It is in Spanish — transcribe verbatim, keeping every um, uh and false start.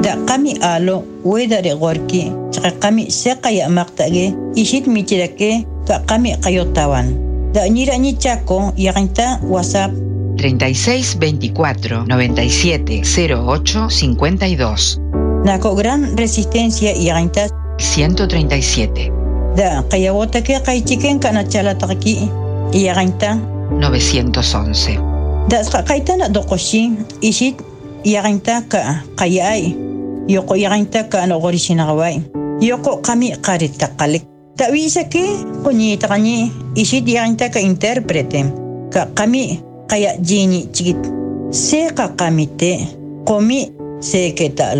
Da qami alo wedare gorki chaqa qami seqaya maqtage ishit michirake ka qami qayotawan. Da ñira ñi Chaco yaqinta WhatsApp treinta y seis veinticuatro noventa y siete cero ocho cincuenta y dos. Nako Gran Resistencia yaqinta ciento treinta y siete. Da qayawotake qaychiken kana chalataqki yaqinta novecientos once. Da qaitana doqoshi ishit yaqinta ka qayay yoko yaqinta ka no gorishinawai yoko qami qaritaqalik tawisa ke qoñitaqani ishit yaqinta ka interprete ka qami qaya jini chigit se qa qamite qomi se ke ta